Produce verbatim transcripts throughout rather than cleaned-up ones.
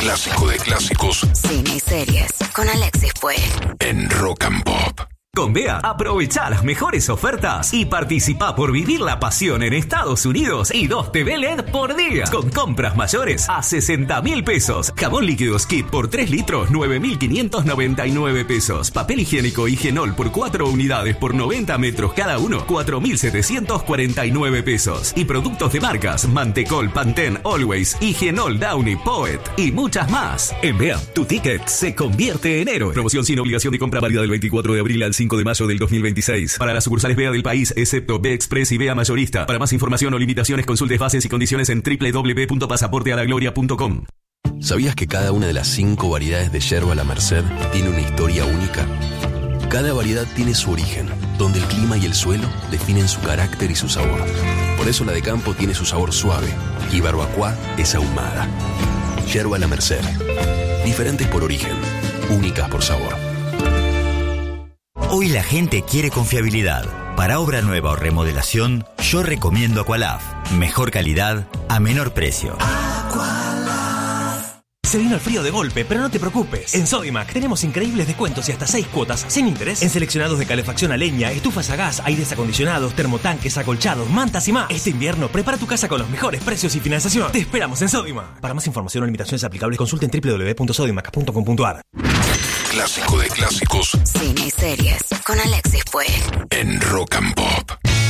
clásico de clásicos. Cine y series con Alexis Puey. En Rock and Pop. Con Bea, aprovecha las mejores ofertas y participa por vivir la pasión en Estados Unidos y dos T V L E D por día. Con compras mayores a sesenta mil pesos. Jabón líquido Skip por tres litros, nueve mil quinientos noventa y nueve pesos. Papel higiénico Higienol por cuatro unidades por noventa metros cada uno, cuatro mil setecientos cuarenta y nueve pesos. Y productos de marcas Mantecol, Pantene, Always, Higienol, Downy, Poet y muchas más. En Bea, tu ticket se convierte en héroe. Promoción sin obligación de compra válida del veinticuatro de abril al cinco de mayo del dos mil veintiséis. Para las sucursales Bea del país, excepto B Express y Bea Mayorista. Para más información o limitaciones, consulte bases y condiciones en doble u doble u doble u punto pasaporte a la gloria punto com. ¿Sabías que cada una de las cinco variedades de yerba La Merced tiene una historia única? Cada variedad tiene su origen, donde el clima y el suelo definen su carácter y su sabor. Por eso la de campo tiene su sabor suave y Barbacoa es ahumada. Yerba La Merced. Diferentes por origen, únicas por sabor. Hoy la gente quiere confiabilidad. Para obra nueva o remodelación, yo recomiendo Aqualaf. Mejor calidad a menor precio. Se vino el frío de golpe, pero no te preocupes. En Sodimac tenemos increíbles descuentos y hasta seis cuotas sin interés en seleccionados de calefacción a leña, estufas a gas, aires acondicionados, termotanques, acolchados, mantas y más. Este invierno prepara tu casa con los mejores precios y financiación. Te esperamos en Sodimac. Para más información o limitaciones aplicables, consulte en doble u doble u doble u punto sodimac punto com punto a r. Clásico de clásicos. Cine y series con Alexis Puey. En Rock and Pop.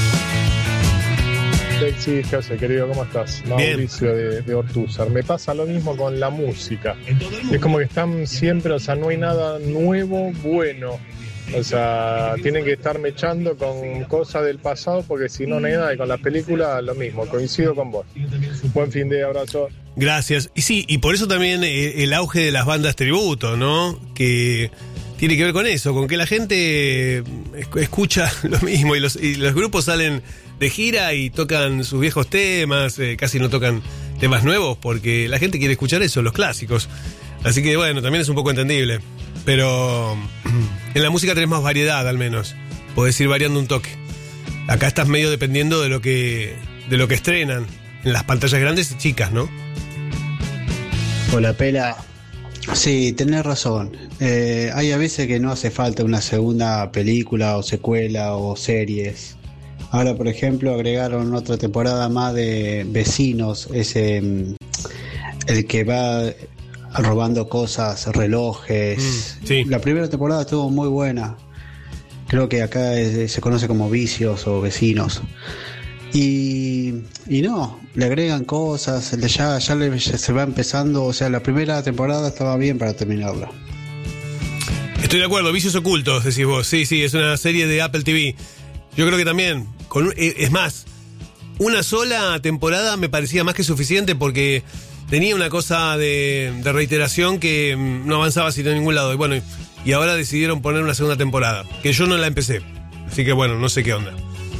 Alexis, ¿qué haces, querido? ¿Cómo estás? Mauricio de, de Ortúzar. Me pasa lo mismo con la música. Es como que están siempre, o sea, no hay nada nuevo, bueno. O sea, tienen que estar mechando con cosas del pasado porque si no, no hay nada. Y con las películas, lo mismo. Coincido con vos. Buen fin de abrazo. Gracias. Y sí, y por eso también el auge de las bandas tributo, ¿no? Que tiene que ver con eso, con que la gente escucha lo mismo y los, y los grupos salen de gira y tocan sus viejos temas, eh, casi no tocan temas nuevos porque la gente quiere escuchar eso, los clásicos. Así que bueno, también es un poco entendible. Pero en la música tenés más variedad al menos. Podés ir variando un toque. Acá estás medio dependiendo de lo que, de lo que estrenan en las pantallas grandes y chicas, ¿no? Hola, Pela. Sí, tenés razón. Eh, hay a veces que no hace falta una segunda película o secuela o series. Ahora, por ejemplo, agregaron otra temporada más de Vecinos, ese el que va robando cosas, relojes. Mm, sí. La primera temporada estuvo muy buena. Creo que acá es, se conoce como Vicios o Vecinos. Y, y no, le agregan cosas, ya, ya, le, ya se va empezando, o sea, la primera temporada estaba bien para terminarla. Estoy de acuerdo, Vicios Ocultos, decís vos. Sí, sí, es una serie de Apple T V. Yo creo que también, con, es más, una sola temporada me parecía más que suficiente porque tenía una cosa de, de reiteración que no avanzaba hacia ningún lado. Y bueno, y ahora decidieron poner una segunda temporada, que yo no la empecé. Así que bueno, no sé qué onda.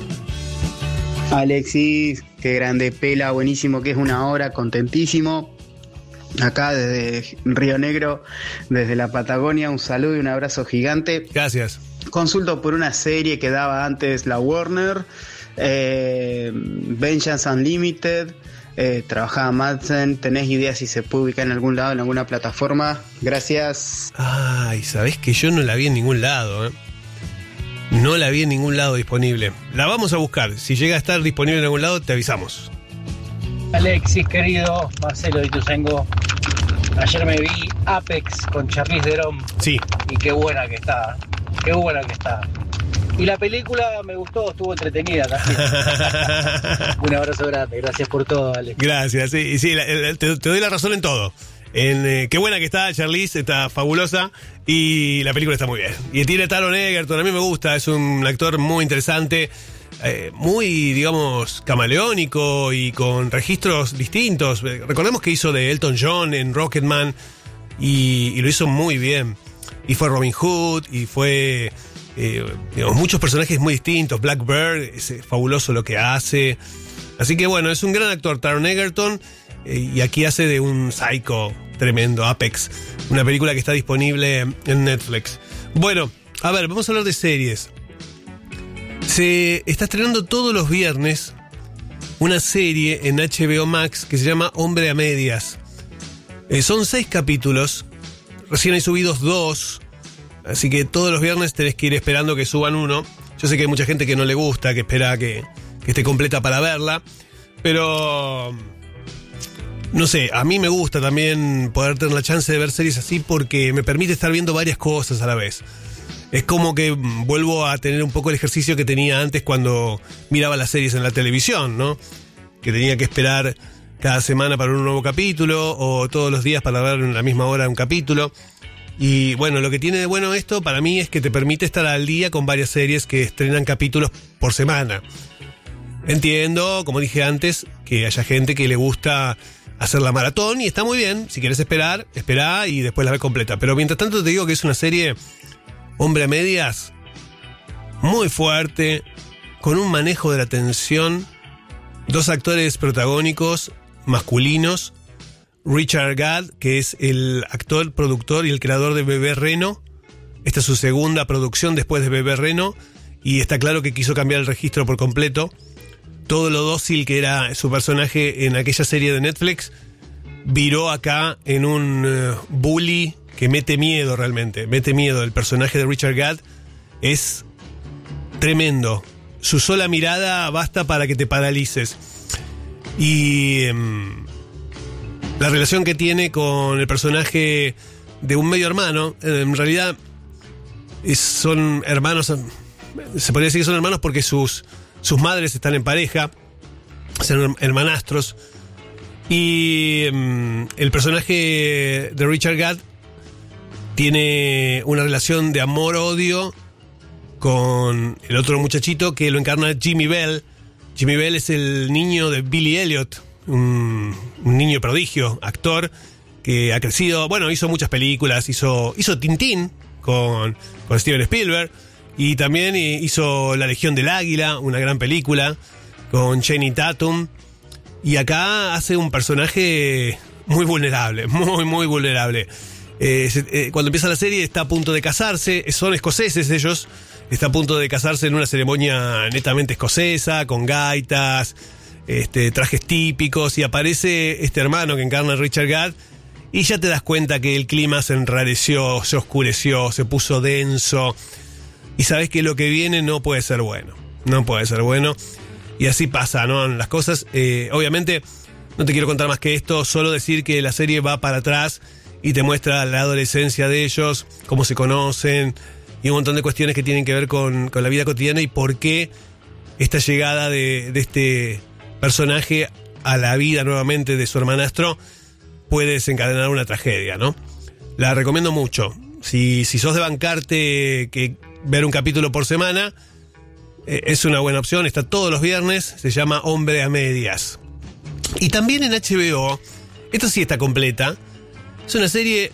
Alexis, qué grande, Pela, buenísimo, que es una hora, contentísimo. Acá desde Río Negro, desde la Patagonia, un saludo y un abrazo gigante. Gracias. Consulto por una serie que daba antes la Warner, eh, Vengeance Unlimited, eh, trabajaba Madsen. ¿Tenés idea si se puede ubicar en algún lado, en alguna plataforma? Gracias. Ay, sabés que yo no la vi en ningún lado, ¿eh? No la vi en ningún lado disponible. La vamos a buscar. Si llega a estar disponible en algún lado, te avisamos. Alexis, querido, Marcelo de Ituzaingó. Ayer me vi Apex con Charlize Theron. Sí. Y qué buena que está. Qué buena que está. Y la película me gustó, estuvo entretenida también. Un abrazo grande, gracias por todo, Alex. Gracias, sí, sí la, la, te, te doy la razón en todo. En, eh, qué buena que está Charlize, está fabulosa y la película está muy bien. Y tiene Taron Egerton, a mí me gusta, es un actor muy interesante, eh, muy, digamos, camaleónico y con registros distintos. Recordemos que hizo de Elton John en Rocketman y, y lo hizo muy bien. Y fue Robin Hood y fue, eh, digamos, muchos personajes muy distintos. Blackbird, es fabuloso lo que hace. Así que bueno, es un gran actor, Taron Egerton. Y aquí hace de un psycho tremendo, Apex, una película que está disponible en Netflix. Bueno, a ver, vamos a hablar de series. Se está estrenando todos los viernes una serie en H B O Max que se llama Hombre a Medias. Eh, son seis capítulos, recién hay subidos dos, así que todos los viernes tenés que ir esperando que suban uno. Yo sé que hay mucha gente que no le gusta, que espera que, que esté completa para verla, pero no sé, a mí me gusta también poder tener la chance de ver series así porque me permite estar viendo varias cosas a la vez. Es como que vuelvo a tener un poco el ejercicio que tenía antes cuando miraba las series en la televisión, ¿no? Que tenía que esperar cada semana para un nuevo capítulo o todos los días para ver en la misma hora un capítulo. Y bueno, lo que tiene de bueno esto para mí es que te permite estar al día con varias series que estrenan capítulos por semana. Entiendo, como dije antes, que haya gente que le gusta hacer la maratón y está muy bien. Si quieres esperar, esperá y después la ves completa. Pero mientras tanto te digo que es una serie hombre a medias, muy fuerte, con un manejo de la tensión, dos actores protagónicos masculinos, Richard Gadd, que es el actor, productor y el creador de Bebé Reno. Esta es su segunda producción después de Bebé Reno y está claro que quiso cambiar el registro por completo. Todo lo dócil que era su personaje en aquella serie de Netflix viró acá en un uh, bully que mete miedo realmente, mete miedo. El personaje de Richard Gadd es tremendo. Su sola mirada basta para que te paralices. Y um, la relación que tiene con el personaje de un medio hermano, en realidad es, son hermanos, se podría decir que son hermanos porque sus, sus madres están en pareja, son hermanastros. Y um, el personaje de Richard Gadd tiene una relación de amor-odio con el otro muchachito que lo encarna Jimmy Bell. Jimmy Bell es el niño de Billy Elliot, un, un niño prodigio, actor, que ha crecido, bueno, hizo muchas películas, hizo, hizo Tintín con, con Steven Spielberg, y también hizo La Legión del Águila, una gran película, con Channing Tatum, y acá hace un personaje muy vulnerable, muy, muy vulnerable. Eh, eh, cuando empieza la serie está a punto de casarse, son escoceses ellos, está a punto de casarse en una ceremonia netamente escocesa, con gaitas, este, trajes típicos, y aparece este hermano que encarna a Richard Gadd, y ya te das cuenta que el clima se enrareció, se oscureció, se puso denso, y sabes que lo que viene no puede ser bueno, no puede ser bueno, y así pasa, ¿no? Las cosas, eh, obviamente, no te quiero contar más que esto, solo decir que la serie va para atrás y te muestra la adolescencia de ellos, cómo se conocen y un montón de cuestiones que tienen que ver con, con la vida cotidiana y por qué esta llegada de, de este personaje a la vida nuevamente de su hermanastro puede desencadenar una tragedia, ¿no? La recomiendo mucho. Si, si sos de bancarte que ver un capítulo por semana, eh, es una buena opción. Está todos los viernes, se llama Hombre a Medias. Y también en H B O, esta sí está completa. Es una serie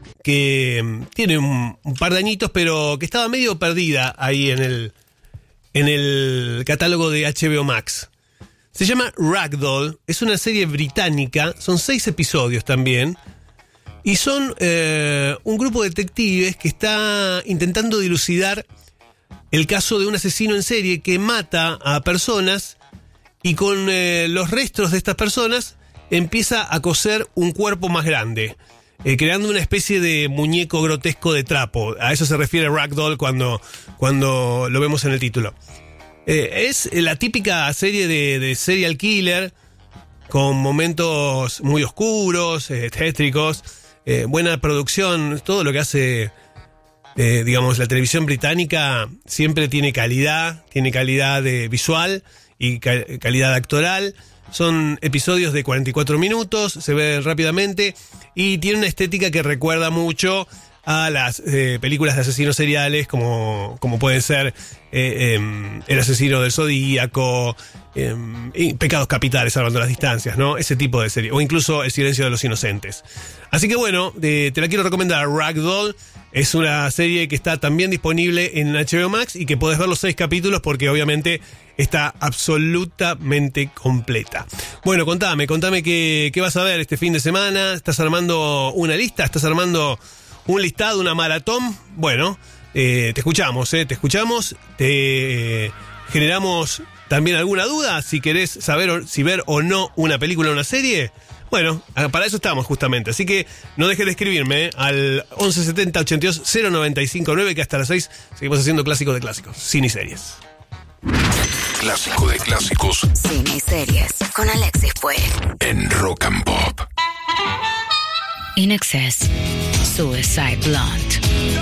que tiene un, un par de añitos, pero que estaba medio perdida ahí en el, en el catálogo de H B O Max. Se llama Ragdoll, es una serie británica, son seis episodios también, y son eh, un grupo de detectives que está intentando dilucidar el caso de un asesino en serie que mata a personas y con eh, los restos de estas personas empieza a coser un cuerpo más grande. Eh, creando una especie de muñeco grotesco de trapo. A eso se refiere Ragdoll cuando, cuando lo vemos en el título. Eh, es la típica serie de, de serial killer, con momentos muy oscuros, eh, tétricos, eh, buena producción, todo lo que hace, eh, digamos, la televisión británica siempre tiene calidad, tiene calidad de visual y ca- calidad actoral. Son episodios de cuarenta y cuatro minutos, se ven rápidamente y tiene una estética que recuerda mucho a las eh, películas de asesinos seriales como, como pueden ser eh, eh, El asesino del Zodíaco, eh, y Pecados Capitales, salvando las distancias, ¿no? Ese tipo de serie, o incluso El silencio de los inocentes. Así que bueno, eh, te la quiero recomendar. Ragdoll es una serie que está también disponible en H B O Max y que podés ver los seis capítulos porque obviamente está absolutamente completa. Bueno, contame, contame qué, qué vas a ver este fin de semana. ¿Estás armando una lista? ¿Estás armando un listado, una maratón? Bueno, eh, te escuchamos, eh, te escuchamos, te eh, generamos también alguna duda. Si querés saber o, si ver o no una película o una serie, Bueno, para eso estamos justamente. Así que no dejes de escribirme, ¿eh? Al once setenta ochenta y dos cero noventa y cinco nueve, que hasta las seis seguimos haciendo clásicos de clásicos, cine y series. Clásico de clásicos. Cine y series con Alexis Puig. En Rock and Pop. In Excess, Suicide Blonde.